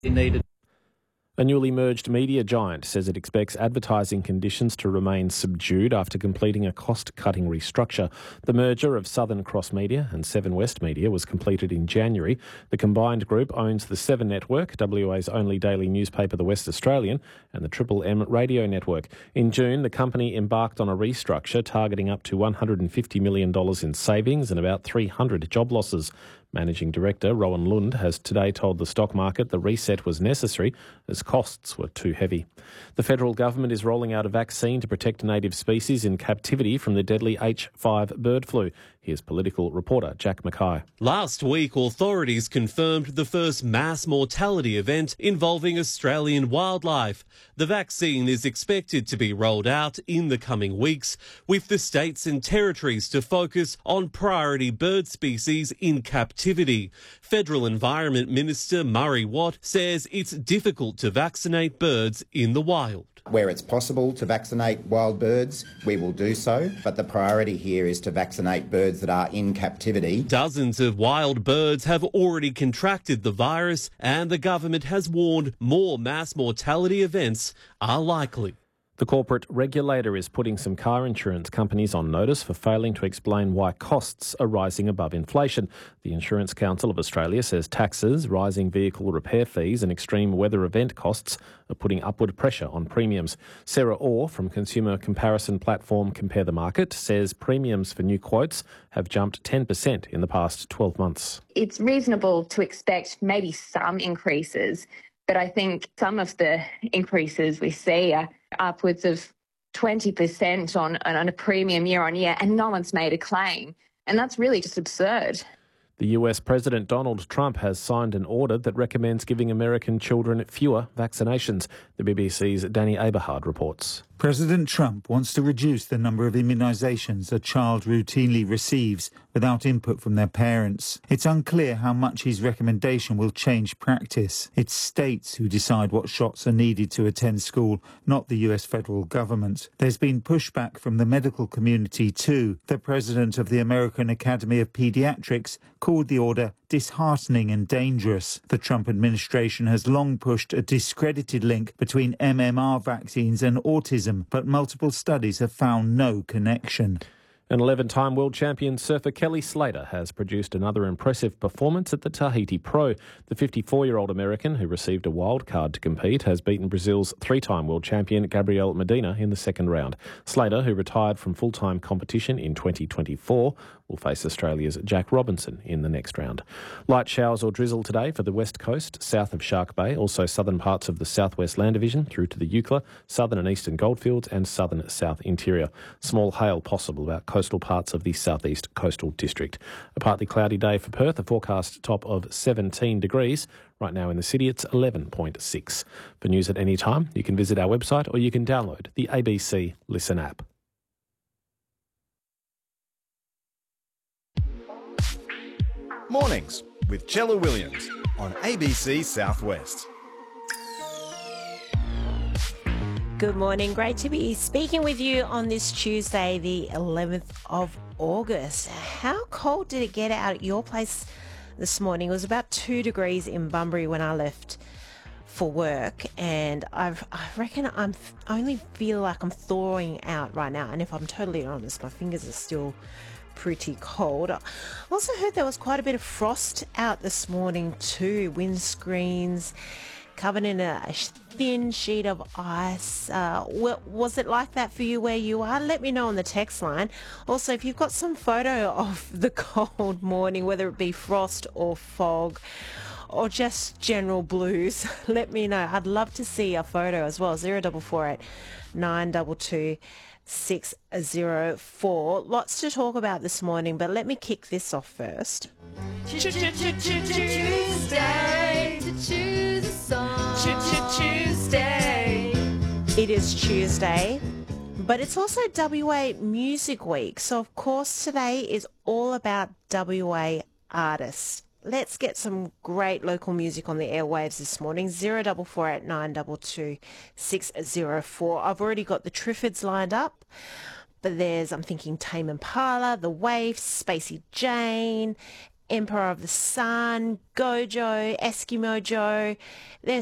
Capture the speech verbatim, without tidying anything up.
needed. A newly merged media giant says it expects advertising conditions to remain subdued after completing a cost-cutting restructure. The merger of Southern Cross Media and Seven West Media was completed in January. The combined group owns the Seven Network, W A's only daily newspaper, The West Australian, and the Triple M radio network. In June, the company embarked on a restructure targeting up to one hundred fifty million dollars in savings and about three hundred job losses. Managing Director Rowan Lund has today told the stock market the reset was necessary as costs were too heavy. The federal government is rolling out a vaccine to protect native species in captivity from the deadly H five bird flu. Here's political reporter Jack Mackay. Last week, authorities confirmed the first mass mortality event involving Australian wildlife. The vaccine is expected to be rolled out in the coming weeks, with the states and territories to focus on priority bird species in captivity. Federal Environment Minister Murray Watt says it's difficult to vaccinate birds in the wild. Where it's possible to vaccinate wild birds, we will do so, but the priority here is to vaccinate birds that are in captivity. Dozens of wild birds have already contracted the virus, and the government has warned more mass mortality events are likely. The corporate regulator is putting some car insurance companies on notice for failing to explain why costs are rising above inflation. The Insurance Council of Australia says taxes, rising vehicle repair fees and extreme weather event costs are putting upward pressure on premiums. Sarah Orr from consumer comparison platform Compare the Market says premiums for new quotes have jumped ten percent in the past twelve months. It's reasonable to expect maybe some increases, but I think some of the increases we see are upwards of twenty percent on, on a premium year on year, and no one's made a claim. And that's really just absurd. The U S President Donald Trump has signed an order that recommends giving American children fewer vaccinations. The B B C's Danny Aberhard reports. President Trump wants to reduce the number of immunisations a child routinely receives without input from their parents. It's unclear how much his recommendation will change practice. It's states who decide what shots are needed to attend school, not the U S federal government. There's been pushback from the medical community too. The president of the American Academy of Pediatrics called the order disheartening and dangerous. The Trump administration has long pushed a discredited link between M M R vaccines and autism, but multiple studies have found no connection. An eleven-time world champion surfer Kelly Slater has produced another impressive performance at the Tahiti Pro. The fifty-four-year-old American, who received a wild card to compete, has beaten Brazil's three-time world champion Gabriel Medina in the second round. Slater, who retired from full-time competition in twenty twenty-four, will face Australia's Jack Robinson in the next round. Light showers or drizzle today for the west coast, south of Shark Bay, also southern parts of the southwest land division through to the Eucla, southern and eastern goldfields and southern south interior. Small hail possible about coastal parts of the southeast coastal district. A partly cloudy day for Perth, a forecast top of seventeen degrees. Right now in the city it's eleven point six. For news at any time, you can visit our website or you can download the A B C Listen app. Mornings with Chella Williams on A B C Southwest. Good morning. Great to be speaking with you on this Tuesday, the eleventh of August. How cold did it get out at your place this morning? It was about two degrees in Bunbury when I left for work, and I've, I reckon I'm I only feel like I'm thawing out right now. And if I'm totally honest, my fingers are still pretty cold. I also heard there was quite a bit of frost out this morning too. Windscreens covered in a thin sheet of ice. Uh, was it like that for you where you are? Let me know on the text line. Also, if you've got some photo of the cold morning, whether it be frost or fog or just general blues, let me know. I'd love to see a photo as well. zero four four eight nine two two six zero four. Lots to talk about this morning, but let me kick this off first. Tuesday to choose a song. Tuesday. It is Tuesday, but it's also W A Music Week. So, of course, today is all about W A artists. Let's get some great local music on the airwaves this morning. zero four four eight nine two two six zero four. I've already got the Triffids lined up, but there's, I'm thinking, Tame Impala, The Waifs, Spacey Jane, Emperor of the Sun, Gojo, Eskimo Joe. They're